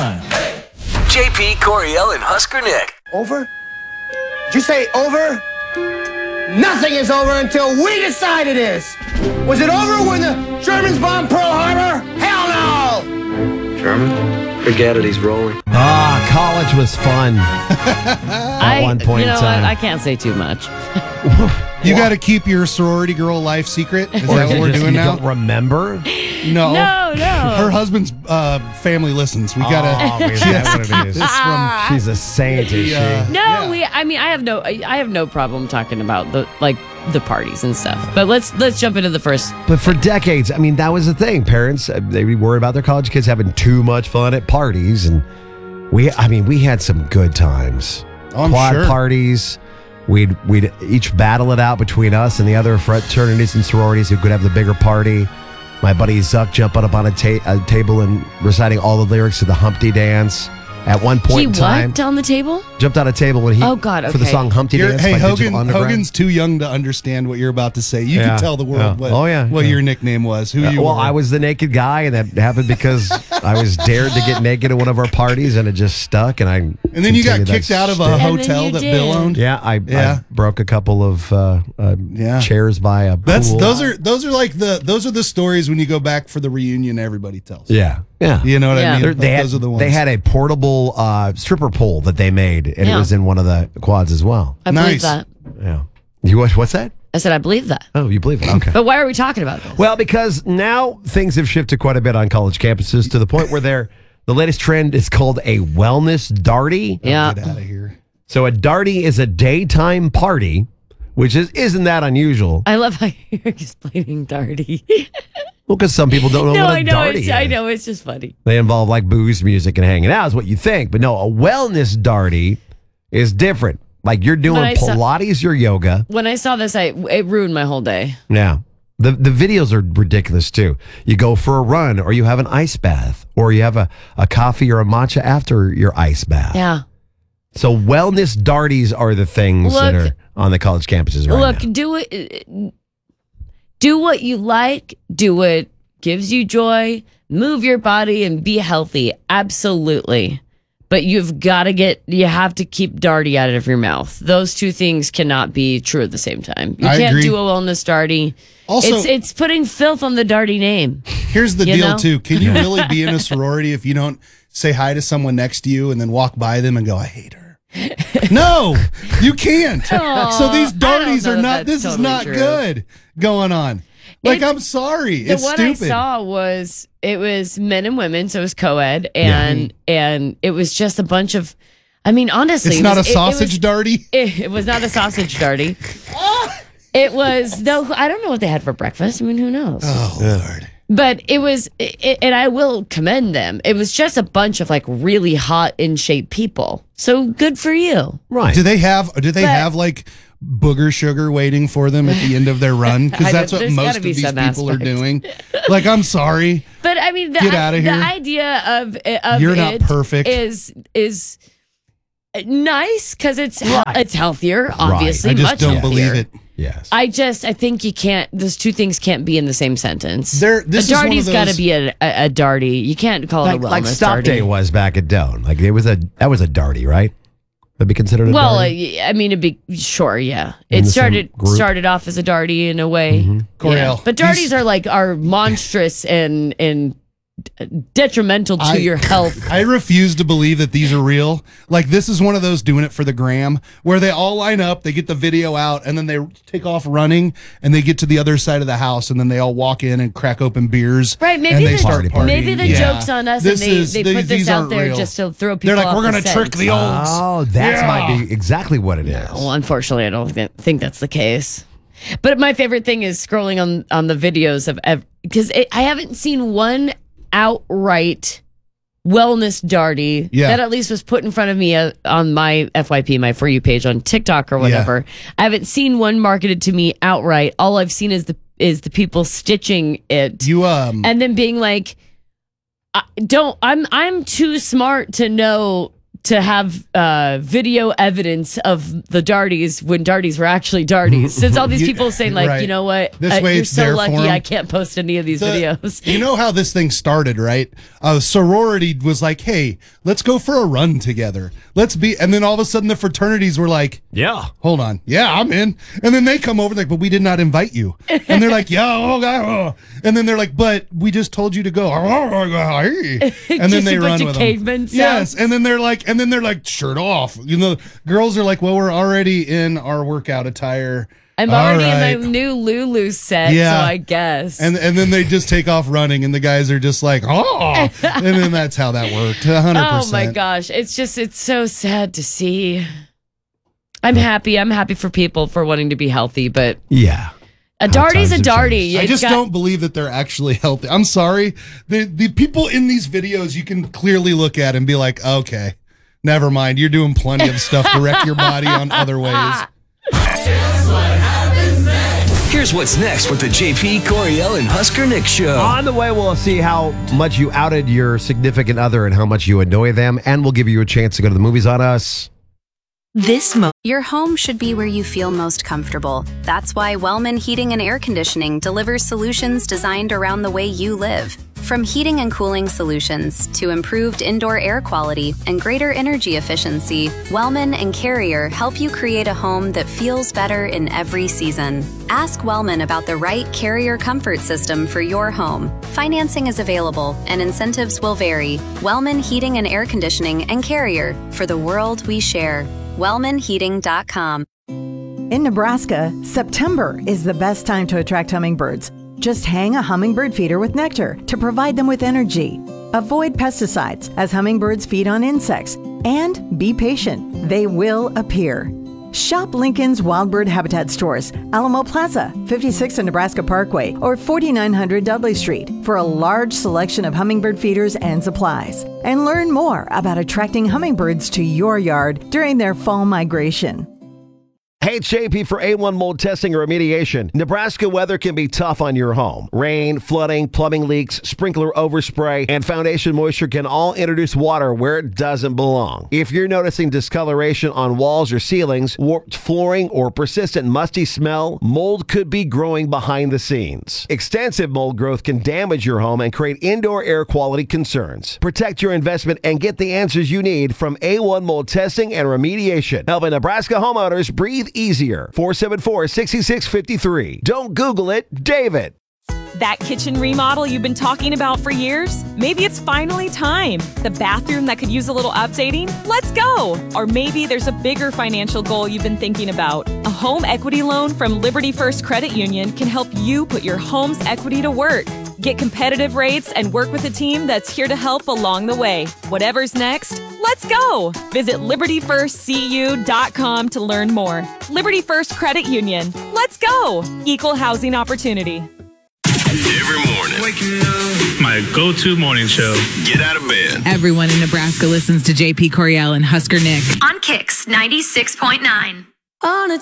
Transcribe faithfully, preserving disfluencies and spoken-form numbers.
Sun. J P, Coriel, and Husker Nick. Over? Did you say over? Nothing is over until we decide it is. Was it over when the Germans bombed Pearl Harbor? Hell no! German? Forget it, he's rolling. Ah, college was fun. At I, one point you know in time. what? I can't say too much. You got to keep your sorority girl life secret? Is Or that what we're just- doing you now? don't remember? No. No, no. Her husband's uh, family listens. We got to... Oh, is that what it is? This from... She's a saint, is she? Uh, No, yeah. we. I mean, I have no. I I have no problem talking about the like the parties and stuff. But let's let's jump into the first. But for decades, I mean, that was the thing. Parents, uh, they would worry about their college kids having too much fun at parties. And we, I mean, we had some good times. Oh, I'm Quad sure. parties. We'd, we'd each battle it out between us and the other fraternities and sororities who could have the bigger party. My buddy Zuck jumping up on a, ta- a table and reciting all the lyrics to the Humpty Dance. At one point He in time, what on the table? jumped on a table when he Oh, God, for the okay. song Humpty You're- Dance hey, by Hogan, Digital Underground. Hogan's too young to understand what you're about to say. You Yeah, can tell the world yeah. what, Oh, yeah, what yeah. your nickname was, who Uh, you well, were. I was the naked guy, and that happened because I was dared to get naked at one of our parties, and it just stuck. And I And then you got continued that kicked out of a shtick. And then hotel you that did. Bill owned. Yeah, I, Yeah. I broke a couple of uh, uh, Yeah. chairs by a That's pool. those are those are like the those are the stories when you go back for the reunion everybody tells. yeah, yeah. You know what Yeah. I mean? They're- they, had, those are the ones. they had a portable uh, stripper pole that they made, and it Yeah. was in one of the quads as well. I Nice. believe that. Yeah. You what? What's that? I said I believe that. Oh, you believe it? Okay. But why are we talking about this? Well, because now things have shifted quite a bit on college campuses to the point where they're the latest trend is called a wellness darty. yeah. Get out of here. So a darty is a daytime party, which is isn't that unusual. I love how you're explaining Darty. Well, because some people don't know no, what a I know. darty It's, is. I know. It's just funny. They involve like booze, music, and hanging out is what you think. But no, a wellness darty is different. Like you're doing When I saw- Pilates or yoga. When I saw this, I it ruined my whole day. Yeah. The the videos are ridiculous too. You go for a run or you have an ice bath or you have a, a coffee or a matcha after your ice bath. Yeah. So wellness darties are the things that Look- are on the college campuses right Look, now. do it. Do what you like. Do what gives you joy. Move your body and be healthy. Absolutely. But you've got to get, you have to keep Darty out of your mouth. Those two things cannot be true at the same time. You I can't agree. do a wellness Darty. Also- it's, it's putting filth on the Darty name. Here's the You deal know? too. Can you really be in a sorority if you don't say hi to someone next to you and then walk by them and go, I hate her? No, you can't. So these I don't darties know are that not, that's this is totally not true. good going on. Like, It's- I'm sorry. The It's one stupid. I saw was it was men and women, so it was co-ed, and and it was just a bunch of. I mean, honestly, It's it not was- a it- it sausage was- darty. It, it was not a sausage darty. It was though. I don't know what they had for breakfast. I mean, who knows? Oh, Lord. But it was, it, and I will commend them. It was just a bunch of like really hot, in shape people. So good for you. Right. Do they have, do they But- have like booger sugar waiting for them at the end of their run? I Because that's know, what there's most gotta of be these some people are aspect. doing. Like, I'm sorry. But I mean, the, Get I- outta the here. idea of of You're not it perfect. is is nice because it's Right. it's healthier. Obviously, I just much don't healthier. believe it. Yes. I just, I think you can't. Those two things can't be in the same sentence. There- this is a one of darty's got to those- be a, a, a darty. You can't call like, it a wellness like Stop darty. Day was back at Doan. Like it was a that was a darty, right? Would be considered a Well, darty? uh, I mean, it'd be sure, yeah. In It the same started group? started off as a darty in a way, yeah. Coriel, But these- darties are like are monstrous and and detrimental to I- your health. I refuse to believe that these are real. Like, this is one of those doing it for the gram where they all line up, they get the video out, and then they take off running, and they get to the other side of the house, and then they all walk in and crack open beers. Right, maybe and they the, start partying. maybe the Yeah. joke's on us, This and they, is- they these- put this these out aren't there real. just to throw people. They're like, off we're the going to scent. trick the olds. Oh, that Yeah. might be exactly what it is. Well, unfortunately, I don't thi- think that's the case. But my favorite thing is scrolling on on the videos of because I haven't seen one outright wellness darty Yeah. that at least was put in front of me uh, on my F Y P, my For You page on TikTok or whatever. I haven't seen one marketed to me outright. All I've seen is the is the people stitching it You, um, and then being like, I don't I'm I'm too smart to know to have uh, video evidence of the darties when darties were actually darties. Since all these You- people saying like, right. you know what, This uh, way you're it's so there for lucky 'em. I can't post any of these The- videos. You know how this thing started, right? Uh, sorority was like, hey, let's go for a run together. Let's be, and then all of a sudden the fraternities were like, Yeah. hold on, yeah, I'm in. And then they come over like, but we did not invite you. And they're like, yeah, oh God, oh. And then they're like, but we just told you to go. And then Just they a run bunch of with caveman them. Yes, sounds. and then they're like, and then they're like, shirt off. You know, girls are like, well, we're already in our workout attire. I'm All already right. in my new Lulu set, Yeah. so I guess. And and then they just take off running, and the guys are just like, oh, and then that's how that worked. one hundred percent. oh my gosh, it's just it's so sad to see. I'm happy. I'm happy for people for wanting to be healthy, but Yeah. a darty's a times have darty. I It's just got- don't believe that they're actually healthy. I'm sorry. The the people in these videos you can clearly look at and be like, okay, never mind. You're doing plenty of stuff to wreck your body on other ways. Here's what's next with the J P, Coriel, and Husker Nick show. On the way, we'll see how much you outed your significant other and how much you annoy them, and we'll give you a chance to go to the movies on us. This mo- Your home should be where you feel most comfortable. That's why Wellman Heating and Air Conditioning delivers solutions designed around the way you live. From heating and cooling solutions to improved indoor air quality and greater energy efficiency, Wellman and Carrier help you create a home that feels better in every season. Ask Wellman about the right Carrier comfort system for your home. Financing is available and incentives will vary. Wellman Heating and Air Conditioning and Carrier, for the world we share. wellman heating dot com. In Nebraska, September is the best time to attract hummingbirds. Just hang a hummingbird feeder with nectar to provide them with energy. Avoid pesticides as hummingbirds feed on insects. And be patient, they will appear. Shop Lincoln's Wildbird Habitat stores, Alamo Plaza, fifty-six and Nebraska Parkway, or forty-nine hundred Dudley Street for a large selection of hummingbird feeders and supplies. And learn more about attracting hummingbirds to your yard during their fall migration. Hey, it's J P for A one mold testing or remediation. Nebraska weather can be tough on your home. Rain, flooding, plumbing leaks, sprinkler overspray, and foundation moisture can all introduce water where it doesn't belong. If you're noticing discoloration on walls or ceilings, warped flooring, or persistent musty smell, mold could be growing behind the scenes. Extensive mold growth can damage your home and create indoor air quality concerns. Protect your investment and get the answers you need from A one mold testing and remediation. Helping Nebraska homeowners breathe easier. four seven four, six six five three. Don't Google it, David. That kitchen remodel you've been talking about for years? Maybe it's finally time. The bathroom that could use a little updating? Let's go! Or maybe there's a bigger financial goal you've been thinking about. A home equity loan from Liberty First Credit Union can help you put your home's equity to work. Get competitive rates and work with a team that's here to help along the way. Whatever's next, let's go! Visit liberty first c u dot com to learn more. Liberty First Credit Union. Let's go! Equal housing opportunity. Every morning. Waking up. My go-to morning show. Get out of bed. Everyone in Nebraska listens to J P, Coriel, and Husker Nick. On Kicks ninety-six point nine. On a